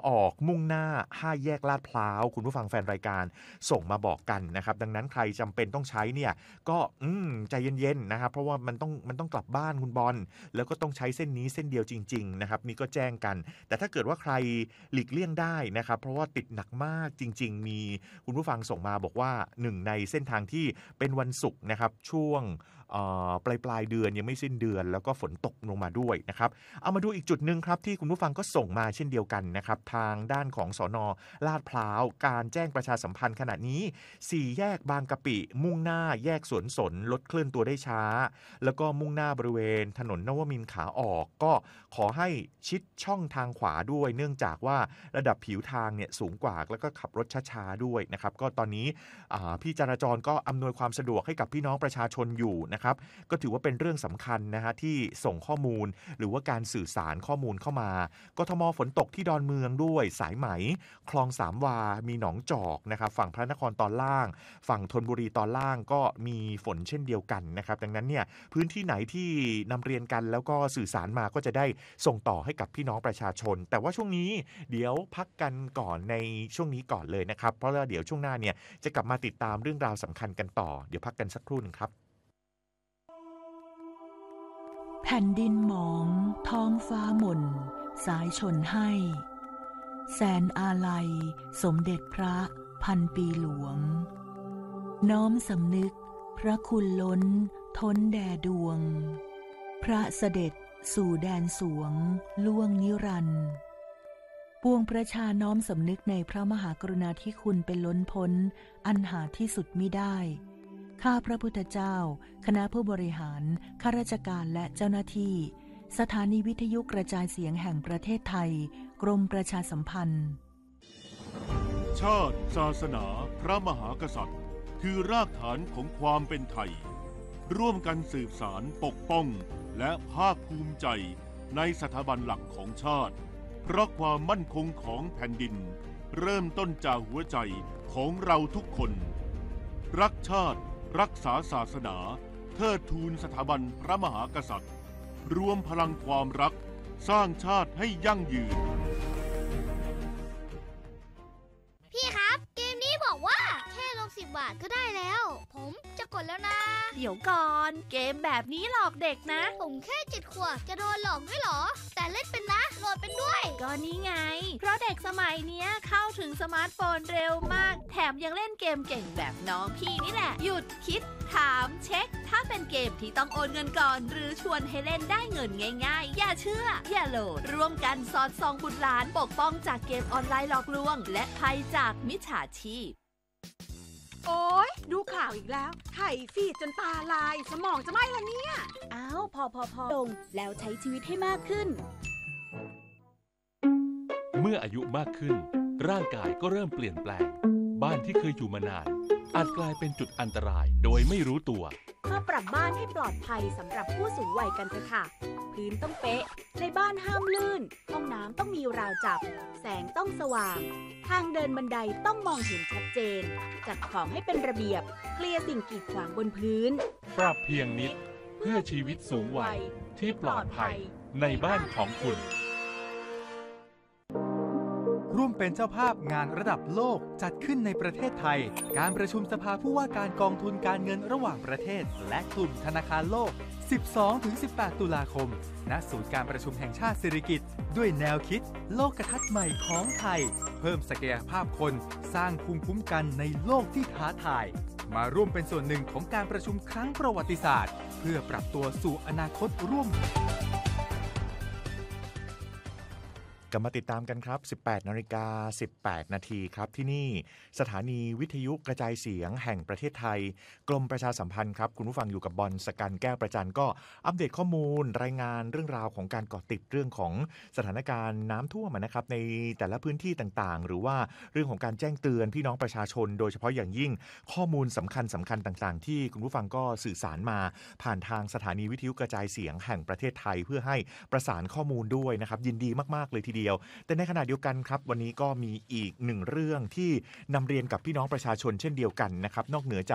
ออกมุ่งหน้า5แยกลาดพร้าวคุณผู้ฟังแฟนรายการส่งมาบอกกันนะครับดังนั้นใครจำเป็นต้องใช้เนี่ยก็ใจเย็นๆนะครับเพราะว่ามันต้องกลับบ้านคุณบอลแล้วก็ต้องใช้เส้นนี้เส้นเดียวจริงๆนะครับนี่ก็แจ้งกันแต่ถ้าเกิดว่าใครหลีกเลี่ยงได้นะครับเพราะว่าติดหนักมากจริงๆมีคุณผู้ฟังส่งมาบอกว่า1ในเส้นทางที่เป็นวันศุกร์นะครับช่วงปลายเดือนยังไม่สิ้นเดือนแล้วก็ฝนตกลงมาด้วยนะครับเอามาดูอีกจุดนึงครับที่คุณผู้ฟังก็ส่งมาเช่นเดียวกันนะครับทางด้านของสน.ลาดพร้าวการแจ้งประชาสัมพันธ์ขณะนี้4แยกบางกะปิมุ่งหน้าแยกสวนสนลดเคลื่อนตัวได้ช้าแล้วก็มุ่งหน้าบริเวณถนนนวมินทร์ขาออกก็ขอให้ชิดช่องทางขวาด้วยเนื่องจากว่าระดับผิวทางเนี่ยสูงกว่าแล้วก็ขับรถช้าๆด้วยนะครับก็ตอนนี้พี่จราจรก็อำนวยความสะดวกให้กับพี่น้องประชาชนอยู่นะครับก็ถือว่าเป็นเรื่องสำคัญนะฮะที่ส่งข้อมูลหรือว่าการสื่อสารข้อมูลเข้ามากทม.ฝนตกที่ดอนเมืองด้วยสายไหมคลองสามวามีหนองจอกนะครับฝั่งพระนครตอนล่างฝั่งธนบุรีตอนล่างก็มีฝนเช่นเดียวกันนะครับดังนั้นเนี่ยพื้นที่ไหนที่นำเรียนกันแล้วก็สื่อสารมาก็จะได้ส่งต่อให้กับพี่น้องประชาชนแต่ว่าช่วงนี้เดี๋ยวพักกันก่อนในช่วงนี้ก่อนเลยนะครับเพราะว่าเดี๋ยวช่วงหน้าเนี่ยจะกลับมาติดตามเรื่องราวสำคัญกันต่อเดี๋ยวพักกันสักครู่นึงครับแผ่นดินหมองท้องฟ้าหม่นสายชนให้แสนอาลัยสมเด็จพระพันปีหลวงน้อมสำนึกพระคุณล้นท้นแด่ดวงพระเสด็จสู่แดนสวงล่วงนิรันดร์ปวงประชาน้อมสำนึกในพระมหากรุณาธิคุณเป็นล้นพ้นอันหาที่สุดมิได้ข้าพระพุทธเจ้าคณะผู้บริหารข้าราชการและเจ้าหน้าที่สถานีวิทยุกระจายเสียงแห่งประเทศไทยกรมประชาสัมพันธ์ชาติศาสนาพระมหากษัตริย์คือรากฐานของความเป็นไทยร่วมกันสืบสารปกป้องและภาคภูมิใจในสถาบันหลักของชาติเพราะความมั่นคงของแผ่นดินเริ่มต้นจากหัวใจของเราทุกคนรักชาติรักษาศาสนาเทิดทูนสถาบันพระมหากษัตริย์รวมพลังความรักสร้างชาติให้ยั่งยืนพี่ครับเกมนี้บอกว่าแค่ลง10 บาทก็ได้แล้วผมจะกดแล้วนะเดี๋ยวก่อนเกมแบบนี้หลอกเด็กนะผมแค่7 ขวบจะโดนหลอกด้วยเหรอแต่เล่นเป็นนะโหลดเป็นด้วยก็นี่ไงเพราะเด็กสมัยเนี้ยเข้าถึงสมาร์ทโฟนเร็วมากแถมยังเล่นเกมเก่งแบบน้องพี่นี่แหละหยุดคิดถามเช็คถ้าเป็นเกมที่ต้องโอนเงินก่อนหรือชวนให้เล่นได้เงินง่ายๆอย่าเชื่ออย่าโหลดร่วมกันสอดส่องบุตรหลานปกป้องจากเกมออนไลน์หลอกลวงและภัยจากมิจฉาชีพโอ๊ยดูข่าวอีกแล้วไถฟีดจนตาลายสมองจะไหม้ละเนี่ยอ้าวพอลงแล้วใช้ชีวิตให้มากขึ้นเมื่ออายุมากขึ้นร่างกายก็เริ่มเปลี่ยนแปลงบ้านที่เคยอยู่มานานอาจกลายเป็นจุดอันตรายโดยไม่รู้ตัวมาปรับบ้านให้ปลอดภัยสำหรับผู้สูงวัยกันเถอะค่ะพื้นต้องเป๊ะในบ้านห้ามลื่นห้องน้ำต้องมีราวจับแสงต้องสว่างทางเดินบันไดต้องมองเห็นชัดเจนจัดของให้เป็นระเบียบเคลียร์สิ่งกีดขวางบนพื้นปรับเพียงนิดเพื่อชีวิตสูงวัยที่ปลอดภัยในบ้านของคุณร่วมเป็นเจ้าภาพงานระดับโลกจัดขึ้นในประเทศไทยการประชุมสภาผู้ว่าการกองทุนการเงินระหว่างประเทศและกลุ่มธนาคารโลก 12-18 ตุลาคมณศูนย์การประชุมแห่งชาติสิริกิติ์ด้วยแนวคิดโลกทัศน์ใหม่ของไทยเพิ่มศักยภาพคนสร้างภูมิคุ้มกันในโลกที่ท้าทายมาร่วมเป็นส่วนหนึ่งของการประชุมครั้งประวัติศาสตร์เพื่อปรับตัวสู่อนาคตร่วมกลับมาติดตามกันครับ 18:18 น.ครับที่นี่สถานีวิทยุกระจายเสียงแห่งประเทศไทยกรมประชาสัมพันธ์ครับคุณผู้ฟังอยู่กับบอลสกันแก้วประจันก็อัปเดตข้อมูลรายงานเรื่องราวของการเกาะติดเรื่องของสถานการณ์น้ำท่วมนะครับในแต่ละพื้นที่ต่างๆหรือว่าเรื่องของการแจ้งเตือนพี่น้องประชาชนโดยเฉพาะอย่างยิ่งข้อมูลสำคัญต่างๆที่คุณผู้ฟังก็สื่อสารมาผ่านทางสถานีวิทยุกระจายเสียงแห่งประเทศไทยเพื่อให้ประสานข้อมูลด้วยนะครับยินดีมากๆเลยทีเดียวแต่ในขณะเดียวกันครับวันนี้ก็มีอีกหนึ่งเรื่องที่นำเรียนกับพี่น้องประชาชนเช่นเดียวกันนะครับนอกเหนือจาก